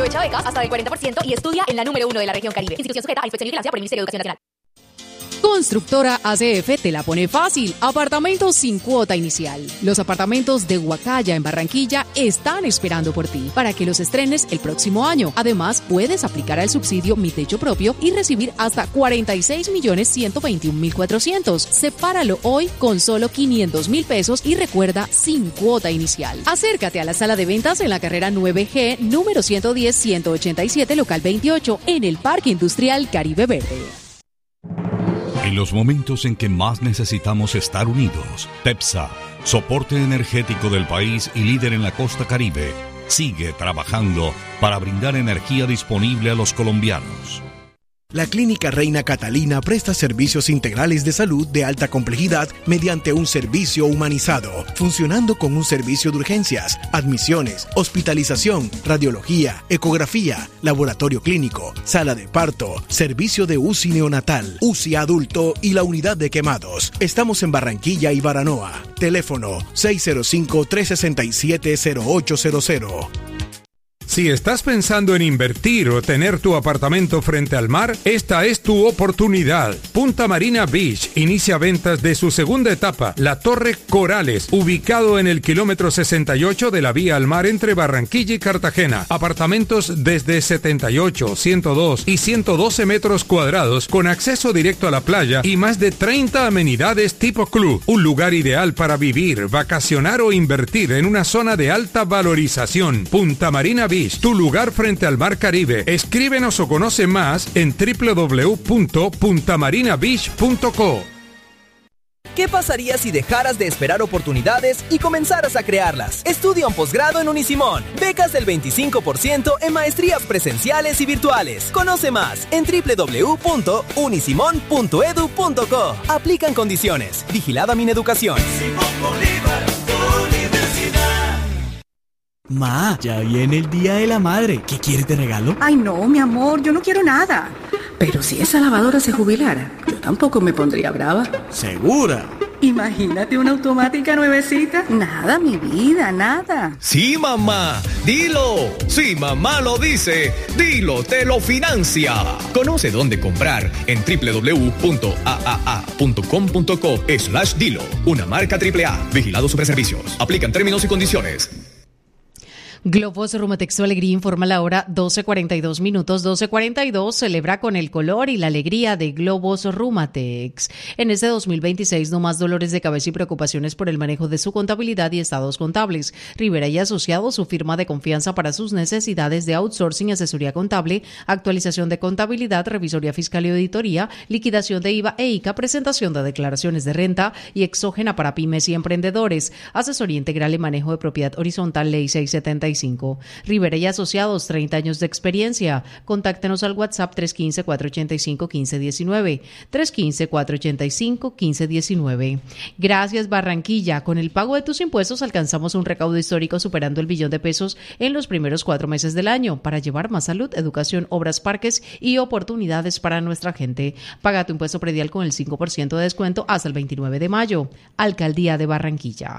Aprovecha becas hasta del 40% y estudia en la número 1 de la región Caribe. Institución sujeta a inspección y vigilancia por el Ministerio de Educación Nacional. Constructora ACF te la pone fácil. Apartamentos sin cuota inicial. Los apartamentos de Huacaya en Barranquilla están esperando por ti para que los estrenes el próximo año. Además, puedes aplicar al subsidio Mi Techo Propio y recibir hasta 46.121.400. Sepáralo hoy con solo 500.000 pesos y recuerda, sin cuota inicial. Acércate a la sala de ventas en la carrera 9G, número 110-187, local 28, en el Parque Industrial Caribe Verde. En los momentos en que más necesitamos estar unidos, TEPSA, soporte energético del país y líder en la costa Caribe, sigue trabajando para brindar energía disponible a los colombianos. La Clínica Reina Catalina presta servicios integrales de salud de alta complejidad mediante un servicio humanizado, funcionando con un servicio de urgencias, admisiones, hospitalización, radiología, ecografía, laboratorio clínico, sala de parto, servicio de UCI neonatal, UCI adulto y la unidad de quemados. Estamos en Barranquilla y Baranoa. Teléfono 605-367-0800. Si estás pensando en invertir o tener tu apartamento frente al mar, esta es tu oportunidad. Punta Marina Beach inicia ventas de su segunda etapa, la Torre Corales, ubicado en el kilómetro 68 de la vía al mar entre Barranquilla y Cartagena. Apartamentos desde 78, 102 y 112 metros cuadrados con acceso directo a la playa y más de 30 amenidades tipo club. Un lugar ideal para vivir, vacacionar o invertir en una zona de alta valorización. Punta Marina Beach, tu lugar frente al mar Caribe. Escríbenos o conoce más en www.puntamarinabeach.co. ¿Qué pasaría si dejaras de esperar oportunidades y comenzaras a crearlas? Estudia un posgrado en Unisimón. Becas del 25% en maestrías presenciales y virtuales. Conoce más en www.unisimon.edu.co. Aplican condiciones. Vigilada Mineducación. Ma, ya viene el Día de la Madre. ¿Qué quieres de regalo? Ay, no, mi amor, yo no quiero nada. Pero si esa lavadora se jubilara, yo tampoco me pondría brava. ¿Segura? Imagínate una automática nuevecita. Nada, mi vida, nada. Sí, mamá, dilo. Si mamá lo dice, dilo, te lo financia. Conoce dónde comprar en www.aaa.com.co/dilo. Una marca AAA. Vigilado Superservicios. Aplican términos y condiciones. Globos Rumatex Alegría informa la hora 12:42 minutos. 12:42 celebra con el color y la alegría de Globos Rumatex. En este 2026 no más dolores de cabeza y preocupaciones por el manejo de su contabilidad y estados contables. Rivera y Asociados, su firma de confianza para sus necesidades de outsourcing, asesoría contable, actualización de contabilidad, revisoría fiscal y auditoría, liquidación de IVA e ICA, presentación de declaraciones de renta y exógena para pymes y emprendedores, asesoría integral y manejo de propiedad horizontal, Ley 675. Rivera y Asociados, 30 años de experiencia. Contáctenos al WhatsApp 315-485-1519, 315-485-1519. Gracias, Barranquilla. Con el pago de tus impuestos alcanzamos un recaudo histórico superando el billón de pesos en los primeros 4 meses del año para llevar más salud, educación, obras, parques y oportunidades para nuestra gente. Paga tu impuesto predial con el 5% de descuento hasta el 29 de mayo. Alcaldía de Barranquilla.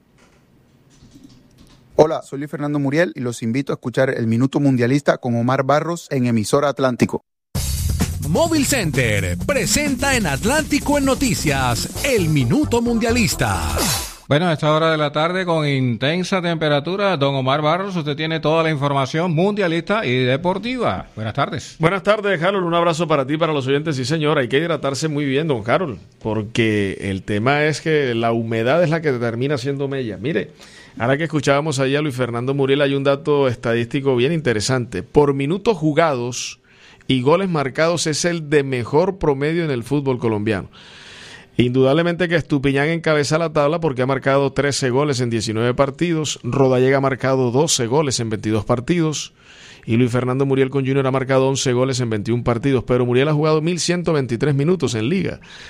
Hola, soy Luis Fernando Muriel y los invito a escuchar el Minuto Mundialista con Omar Barros en Emisora Atlántico. Móvil Center presenta en Atlántico en Noticias el Minuto Mundialista. Bueno, a esta hora de la tarde con intensa temperatura, don Omar Barros, usted tiene toda la información mundialista y deportiva. Buenas tardes. Buenas tardes, Harold. Un abrazo para ti, para los oyentes. Sí, señor, hay que hidratarse muy bien, don Harold, porque el tema es que la humedad es la que termina siendo mella. Mire, ahora que escuchábamos ahí a Luis Fernando Muriel, hay un dato estadístico bien interesante. Por minutos jugados y goles marcados es el de mejor promedio en el fútbol colombiano. Indudablemente que Estupiñán encabeza la tabla porque ha marcado 13 goles en 19 partidos, Rodallega ha marcado 12 goles en 22 partidos y Luis Fernando Muriel con Junior ha marcado 11 goles en 21 partidos, pero Muriel ha jugado 1.123 minutos en liga,